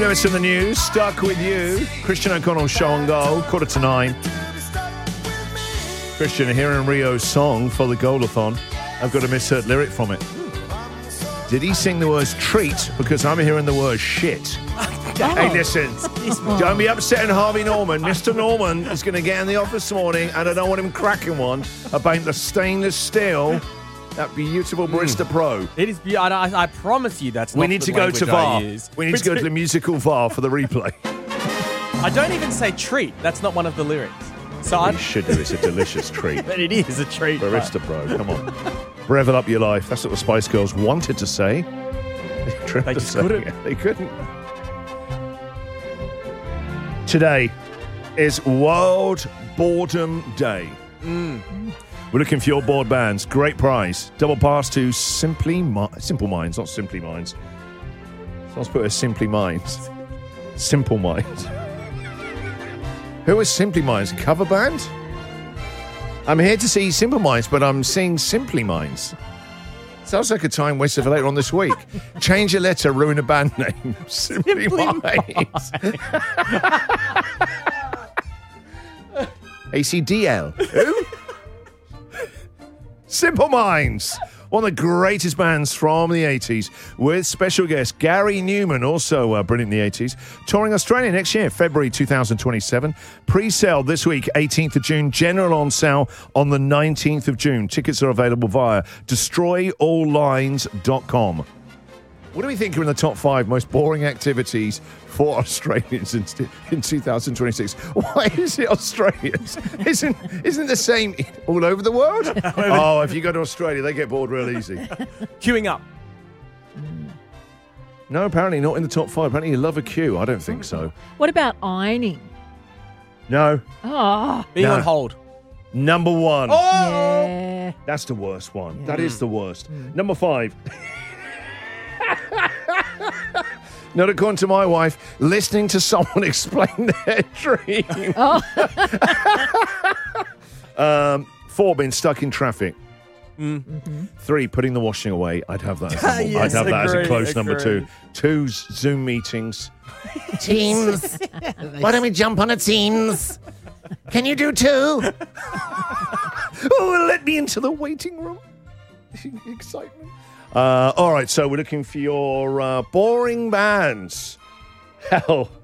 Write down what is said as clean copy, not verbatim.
It's in the news. Stuck with you. Christian O'Connell's Show and Goal, 9:15. Christian, hearing Rio's song for the Goalathon, I've got a misheard lyric from it. Did he sing the words treat? Because I'm hearing the word shit. Hey, listen. Don't be upsetting Harvey Norman. Mr. Norman is going to get in the office this morning, and I don't want him cracking one about the stainless steel, that beautiful Barista Pro. It is. I promise you that's not We need to go to VAR. We need to go to the musical VAR for the replay. I don't even say treat. That's not one of the lyrics. So You should do. It's a delicious treat. But it is a treat. Barista Pro, come on. Revel up your life. That's what the Spice Girls wanted to say. They just couldn't. They couldn't. Today is World Boredom Day. We're looking for your board bands. Great prize. Double pass to Simple Minds, not Simply Minds. Someone's put a Simply Minds. Simple Minds. Who is Simply Minds? A cover band? I'm here to see Simple Minds, but I'm seeing Simply Minds. Sounds like a time waster for later on this week. Change a letter, ruin a band name. Simply Minds. ACDL. Who? Simple Minds. One of the greatest bands from the 80s, with special guest Gary Newman, also brilliant in the 80s, touring Australia next year, February 2027. Pre-sale this week, 18th of June. General on sale on the 19th of June. Tickets are available via destroyalllines.com. What do we think are in the top 5 most boring activities for Australians in 2026? Why is it Australians? Isn't the same all over the world? Oh, if you go to Australia, they get bored real easy. Queuing up. No, apparently not in the top 5. Apparently you love a queue. I don't think so. What about ironing? No. Oh. Being on hold. Number 1. Oh! Yeah. That's the worst one. Yeah. That is the worst. Number 5. Not according to my wife, listening to someone explain their dream. Oh. 4, being stuck in traffic. Mm-hmm. 3, putting the washing away. I'd have that as Yes, I'd have that as a close agree. number 2. 2, Zoom meetings. Teams. Why don't we jump on a Teams? Can you do 2? Oh, let me into the waiting room. Excitement. All right, so we're looking for your boring bands. Hell,